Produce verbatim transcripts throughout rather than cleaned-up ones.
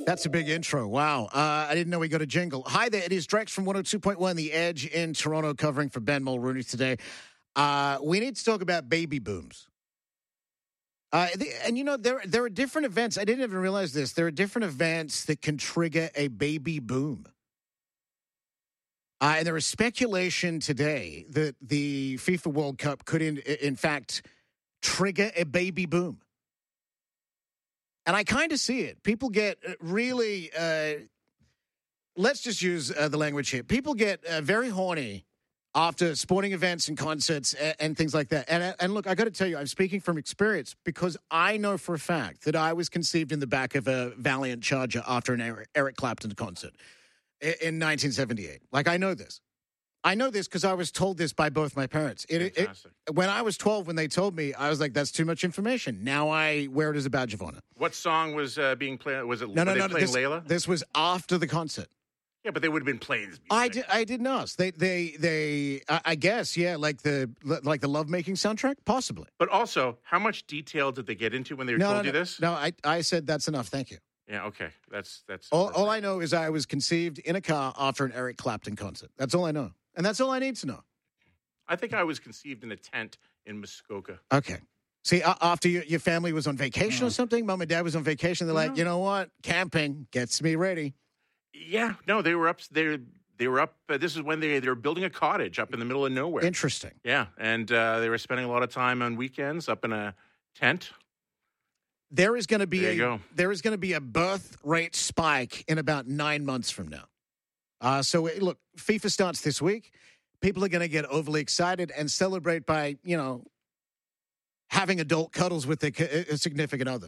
That's a big intro. Wow. Uh, I didn't know we got a jingle. Hi there. It is Drex from one oh two point one The Edge in Toronto, covering for Ben Mulrooney today. Uh, we need to talk about baby booms. Uh, the, and, you know, there, there are different events. I didn't even realize this. There are different events that can trigger a baby boom. Uh, and there is speculation today that the FIFA World Cup could, in, in fact, trigger a baby boom. And I kind of see it. People get really, uh, let's just use uh, the language here. People get uh, very horny after sporting events and concerts and, and things like that. And, and look, I got to tell you, I'm speaking from experience because I know for a fact that I was conceived in the back of a Valiant Charger after an Eric, Eric Clapton concert in, in nineteen seventy-eight. Like, I know this. I know this because I was told this by both my parents. It, it, when I was twelve, when they told me, I was like, that's too much information. Now I wear it as a badge of honor. What song was uh, being played? Was it no, no, were no, they playing this, Layla? This was after the concert. Yeah, but they would have been playing this music. I, did, I didn't ask. They, they, they. I, I guess, yeah, like the like the lovemaking soundtrack, possibly. But also, how much detail did they get into when they no, told no, you no, this? No, I, I said that's enough. Thank you. Yeah, okay. That's that's all, all I know is I was conceived in a car after an Eric Clapton concert. That's all I know. And that's all I need to know. I think I was conceived in a tent in Muskoka. Okay. See, uh, after your, your family was on vacation Mm. or something, mom and dad was on vacation, they're like, you know what? Camping gets me ready. Yeah, no, they were up. They they were up. Uh, this is when they they were building a cottage up in the middle of nowhere. Interesting. Yeah, and uh, they were spending a lot of time on weekends up in a tent. There is going to be there a you go. there is going to be a birth rate spike in about nine months from now. Uh, so look, FIFA starts this week. People are going to get overly excited and celebrate by, you know, having adult cuddles with their a significant other.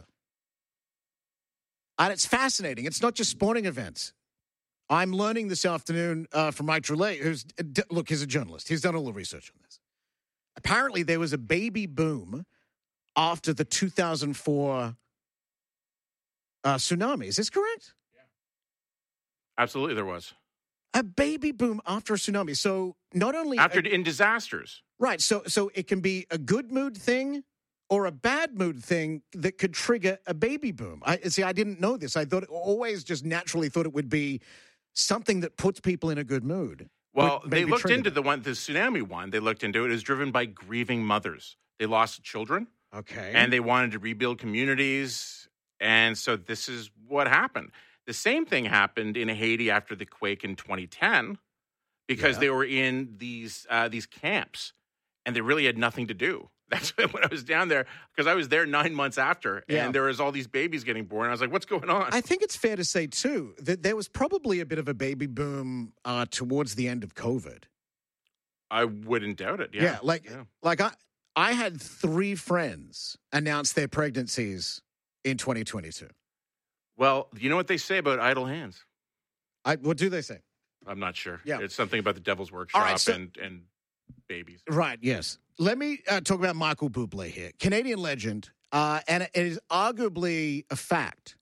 And it's fascinating. It's not just sporting events. I'm learning this afternoon uh, from Mike Drolet, who's, look, he's a journalist. He's done all the research on this. Apparently, there was a baby boom after the two thousand four uh, tsunami. Is this correct? Yeah. Absolutely, there was. A baby boom after a tsunami. So not only after a, in disasters, right? So so it can be a good mood thing or a bad mood thing that could trigger a baby boom. I see. I didn't know this. I thought always just naturally thought it would be something that puts people in a good mood. Well, they looked into the one, the tsunami one. They looked into it. It was driven by grieving mothers. They lost children. Okay, and they wanted to rebuild communities, and so this is what happened. The same thing happened in Haiti after the quake in twenty ten, because yeah. they were in these uh, these camps, and they really had nothing to do. That's when I was down there, because I was there nine months after, yeah. and there was all these babies getting born. I was like, "What's going on?" I think it's fair to say too that there was probably a bit of a baby boom uh, towards the end of COVID. I wouldn't doubt it. Yeah, yeah like yeah. like I I had three friends announce their pregnancies in twenty twenty-two. Well, you know what they say about idle hands? I, what do they say? I'm not sure. Yeah. It's something about the Devil's Workshop right, so, and, and babies. Right, yes. Let me uh, talk about Michael Bublé here. Canadian legend, uh, and it is arguably a fact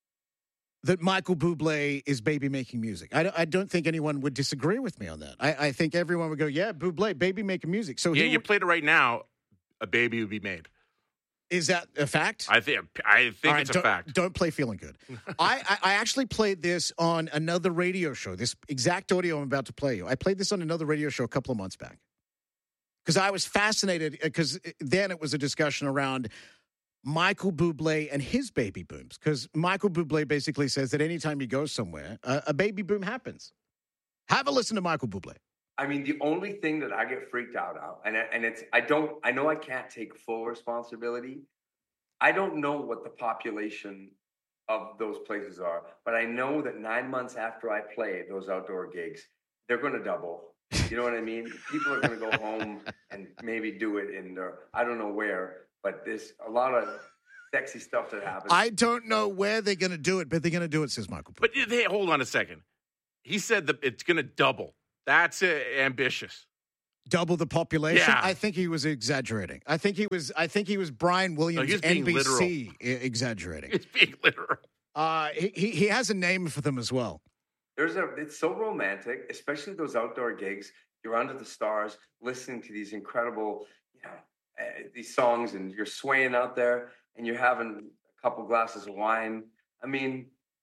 that Michael Bublé is baby-making music. I don't, I don't think anyone would disagree with me on that. I, I think everyone would go, yeah, Bublé, baby-making music. So yeah, he, you played it right now, a baby would be made. Is that a fact? I think I think right, it's a fact. Don't play feeling good. I, I, I actually played this on another radio show. This exact audio I'm about to play you. I played this on another radio show a couple of months back. Because I was fascinated, because then it was a discussion around Michael Bublé and his baby booms. Because Michael Bublé basically says that anytime you go somewhere, a, a baby boom happens. Have a listen to Michael Bublé. I mean, the only thing that I get freaked out of, and and it's I don't I know I can't take full responsibility. I don't know what the population of those places are, but I know that nine months after I play those outdoor gigs, they're going to double. You know what I mean? People are going to go home and maybe do it in their, I don't know where, but there's a lot of sexy stuff that happens. I don't know where they're going to do it, but they're going to do it, says Michael Bublé. But hey, hold on a second. He said that it's going to double. That's uh, ambitious. Double the population? Yeah. I think he was exaggerating. I think he was. I think he was Brian Williams, no, N B C, literal. exaggerating. He's being literal. Uh, he, he he has a name for them as well. There's a. It's so romantic, especially those outdoor gigs. You're under the stars, listening to these incredible, you know, uh, these songs, and you're swaying out there, and you're having a couple glasses of wine. I mean,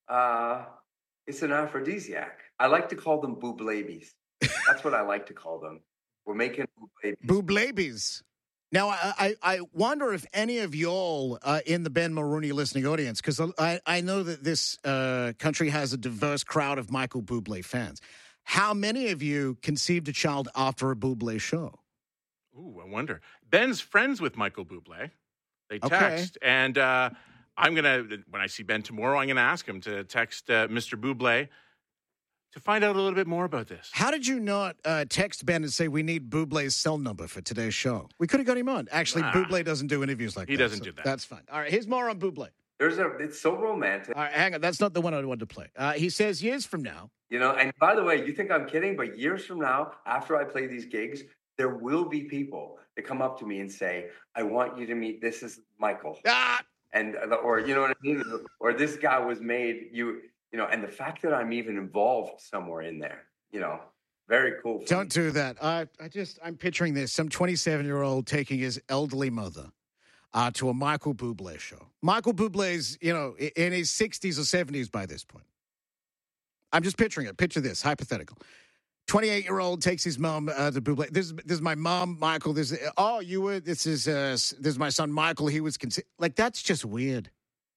uh, it's an aphrodisiac. I like to call them booblabies. That's what I like to call them. We're making booblabies. Booblabies. Now, I, I, I wonder if any of y'all uh, in the Ben Mulrooney listening audience, because I, I know that this uh, country has a diverse crowd of Michael Bublé fans. How many of you conceived a child after a Bublé show? Ooh, I wonder. Ben's friends with Michael Bublé. They Okay. text, and uh, I'm going to, when I see Ben tomorrow, I'm going to ask him to text uh, Mister Bublé to find out a little bit more about this. How did you not uh, text Ben and say we need Bublé's cell number for today's show? We could have got him on. Actually, Nah. Bublé doesn't do interviews like He that. doesn't so do that. That's fine. All right, here's more on Bublé. There's a. It's so romantic. All right, hang on. That's not the one I wanted to play. Uh, he says years from now. You know, and by the way, you think I'm kidding, but years from now, after I play these gigs, there will be people that come up to me and say, I want you to meet, this is Michael. Ah! And, or, you know what I mean? Or this guy was made, you, you know, and the fact that I'm even involved somewhere in there, you know, very cool. for Don't me. do that. I, I just, I'm picturing this. Some twenty-seven-year-old taking his elderly mother uh, to a Michael Bublé show. Michael Bublé's, you know, i- in his sixties or seventies by this point. I'm just picturing it. Picture this, hypothetical. twenty-eight-year-old takes his mom uh, to Bublé. This is this is my mom, Michael. This is, oh, you were. This is uh, this is my son, Michael. He was consi- like that's just weird.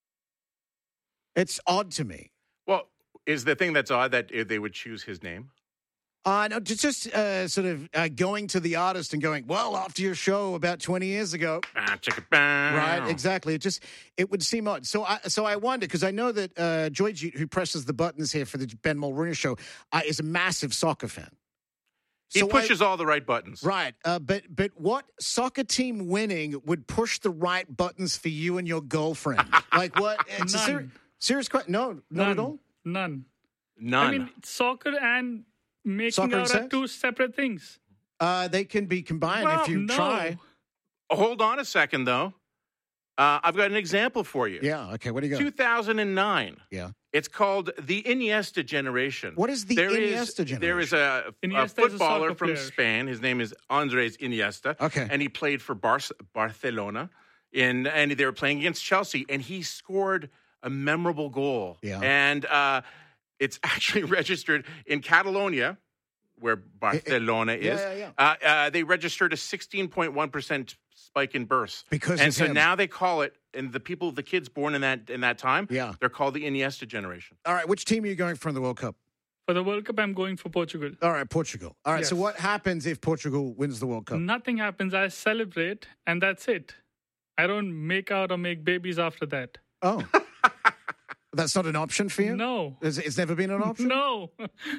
It's odd to me. Well, is the thing that's odd that uh, they would choose his name? Uh, no, just, just uh, sort of uh, going to the artist and going, well, after your show about twenty years ago. Ah, chicka, bah. Right, exactly. It just, it would seem odd. So I, so I wonder, because I know that uh, George, who presses the buttons here for the Ben Mulrooney show, uh, is a massive soccer fan. He So I- pushes all the right buttons. Right, uh, but but what soccer team winning would push the right buttons for you and your girlfriend? Like what? It's a None. ser- serious question. No, not None. at all. None. None. I mean, soccer and making Soccer and out sex? are two separate things. Uh, they can be combined Well, if you no. try. Hold on a second, though. Uh, I've got an example for you. Yeah. Okay. What do you got? two thousand nine. Yeah. It's called the Iniesta generation. What is the There is- Iniesta generation? There is a, a Iniesta is a footballer soccer from player. Spain. His name is Andres Iniesta. Okay. And he played for Bar- Barcelona. In, and they were playing against Chelsea. And he scored a memorable goal. Yeah. And uh, it's actually registered in Catalonia, where Barcelona yeah, is. yeah, yeah. Uh, uh, they registered a sixteen point one percent spike in births. Because and of so him. now they call it, and the people, the kids born in that in that time, Yeah. they're called the Iniesta generation. All right. Which team are you going for in the World Cup? For the World Cup, I'm going for Portugal. All right, Portugal. All right. So Yes. what happens if Portugal wins the World Cup? Nothing happens. I celebrate, and that's it. I don't make out or make babies after that. Oh. That's not an option for you? No. It's, it's never been an option? No.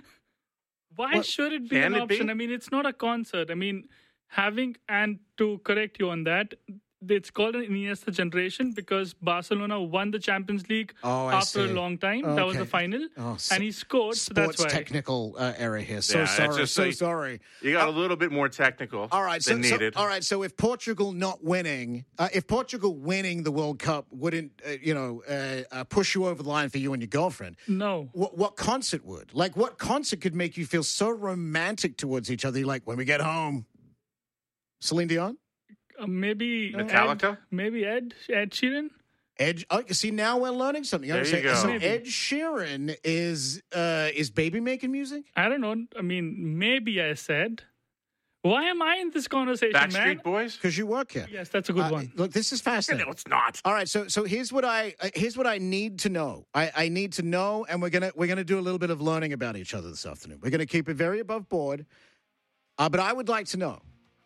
Why What- should it be Can an it be? option? I mean, it's not a concert. I mean, having, and to correct you on that, it's called an Iniesta generation because Barcelona won the Champions League Oh, I after see. a long time. That was Okay. the final. Oh, s- and he scored, so Sports that's why. technical uh, error here. So Yeah, it's sorry. just So like- sorry. You got a little bit more technical All right. So, than so- needed. all right. So if Portugal not winning, uh, if Portugal winning the World Cup wouldn't, uh, you know, uh, uh, push you over the line for you and your girlfriend, No. what, what concert would? Like, what concert could make you feel so romantic towards each other? You're like, when we get home, Celine Dion? Uh, maybe Metallica? Ed, maybe Ed Ed Sheeran. Ed, oh, see, now we're learning something. There you So- go. So Maybe. Ed Sheeran is uh, is baby making music? I don't know. I mean, maybe I said. Why am I in this conversation, man? Backstreet Boys? Because you work here. Yes, that's a good Uh, one. Look, this is fascinating. No, it's not. All right, so so here's what I uh, here's what I need to know. I, I need to know, and we're gonna we're gonna do a little bit of learning about each other this afternoon. We're gonna keep it very above board, uh, but I would like to know: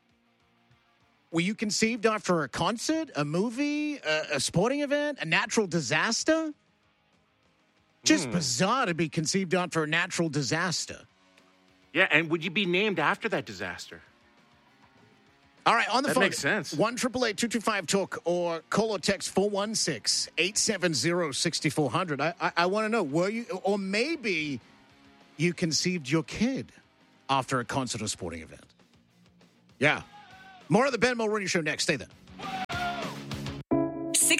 were you conceived after a concert, a movie, a, a sporting event, a natural disaster? Just bizarre to be conceived after a natural disaster. Yeah, and would you be named after that disaster? All right, on the That phone. makes sense. one eight eight eight, two two five, talk or call or text four one six, eight seven zero, six four zero zero. I, I, I want to know, were you, or maybe you conceived your kid after a concert or sporting event. Yeah. More of the Ben Mulrooney Show next. Stay there.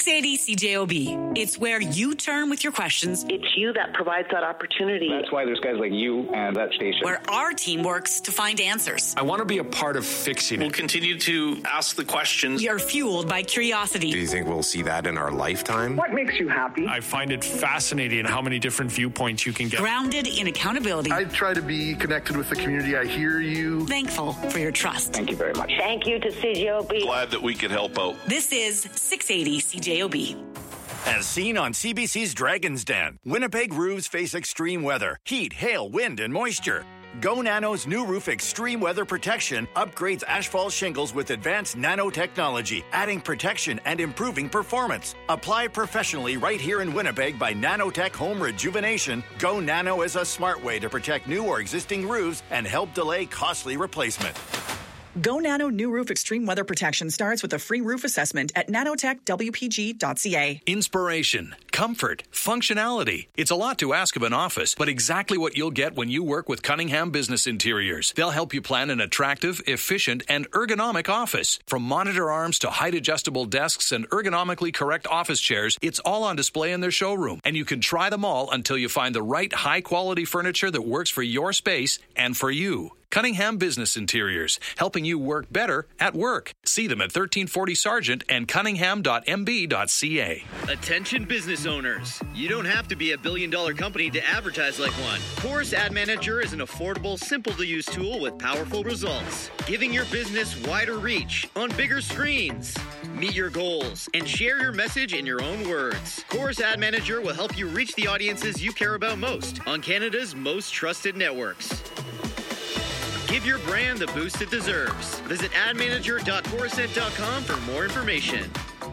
six eighty C J O B. It's where you turn with your questions. It's you that provides that opportunity. That's why there's guys like you and that station. Where our team works to find answers. I want to be a part of fixing it. We'll continue to ask the questions. We are fueled by curiosity. Do you think we'll see that in our lifetime? What makes you happy? I find it fascinating how many different viewpoints you can get. Grounded in accountability. I try to be connected with the community. I hear you. Thankful for your trust. Thank you very much. Thank you to C J O B. Glad that we could help out. This is six eighty C J O B. As seen on C B C's Dragon's Den, Winnipeg roofs face extreme weather, heat, hail, wind, and moisture. Go Nano's new roof extreme weather protection upgrades asphalt shingles with advanced nanotechnology, adding protection and improving performance. Apply professionally right here in Winnipeg by Nanotech Home Rejuvenation. Go Nano is a smart way to protect new or existing roofs and help delay costly replacement. Go Nano New Roof Extreme Weather Protection starts with a free roof assessment at nanotech w p g dot c a. Inspiration, comfort, functionality. It's a lot to ask of an office, but exactly what you'll get when you work with Cunningham Business Interiors. They'll help you plan an attractive, efficient, and ergonomic office. From monitor arms to height-adjustable desks and ergonomically correct office chairs, it's all on display in their showroom. And you can try them all until you find the right high-quality furniture that works for your space and for you. Cunningham Business Interiors, helping you work better at work. See them at thirteen forty Sargent and cunningham dot m b dot c a. Attention business owners. You don't have to be a billion dollar company to advertise like one. Chorus Ad Manager is an affordable, simple to use tool with powerful results, giving your business wider reach on bigger screens. Meet your goals and share your message in your own words. Chorus Ad Manager will help you reach the audiences you care about most on Canada's most trusted networks. Give your brand the boost it deserves. Visit ad manager dot corusent dot com for more information.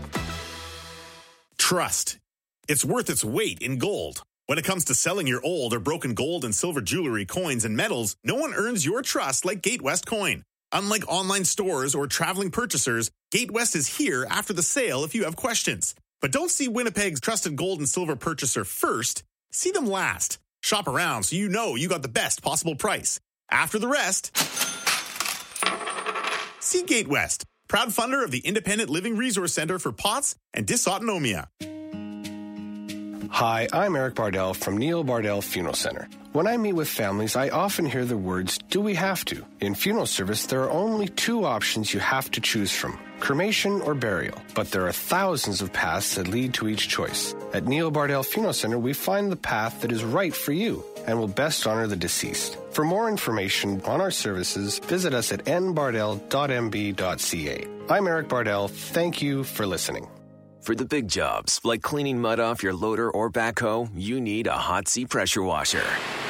Trust. It's worth its weight in gold. When it comes to selling your old or broken gold and silver jewelry, coins, and metals, no one earns your trust like Gatewest Coin. Unlike online stores or traveling purchasers, Gatewest is here after the sale if you have questions. But don't see Winnipeg's trusted gold and silver purchaser first. See them last. Shop around so you know you got the best possible price. After the rest, see Gatewest, proud funder of the Independent Living Resource Center for P O T S and Dysautonomia. Hi, I'm Eric Bardell from Neil Bardell Funeral Center. When I meet with families, I often hear the words, do we have to? In funeral service, there are only two options you have to choose from, cremation or burial. But there are thousands of paths that lead to each choice. At Neil Bardell Funeral Center, we find the path that is right for you and will best honor the deceased. For more information on our services, visit us at n bardell dot m b dot c a. I'm Eric Bardell. Thank you for listening. For the big jobs, like cleaning mud off your loader or backhoe, you need a Hotsy pressure washer.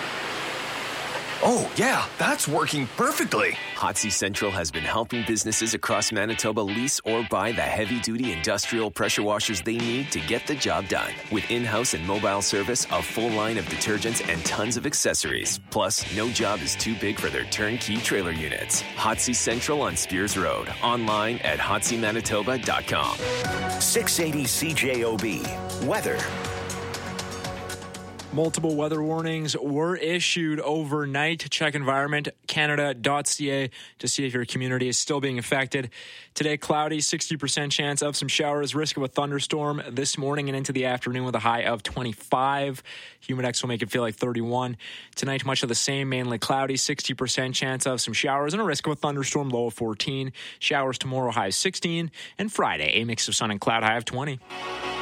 Oh, yeah, that's working perfectly. Hotsy Central has been helping businesses across Manitoba lease or buy the heavy-duty industrial pressure washers they need to get the job done. With in-house and mobile service, a full line of detergents, and tons of accessories. Plus, no job is too big for their turnkey trailer units. Hotsy Central on Spears Road. Online at hotsy manitoba dot com. six eighty C J O B. Weather. Multiple weather warnings were issued overnight. Check environment canada dot c a to see if your community is still being affected. Today, cloudy, sixty percent chance of some showers, risk of a thunderstorm this morning and into the afternoon with a high of twenty-five. Humidex will make it feel like thirty-one. Tonight, much of the same, mainly cloudy, sixty percent chance of some showers and a risk of a thunderstorm, low of fourteen. Showers tomorrow, high of sixteen. And Friday, a mix of sun and cloud, high of twenty.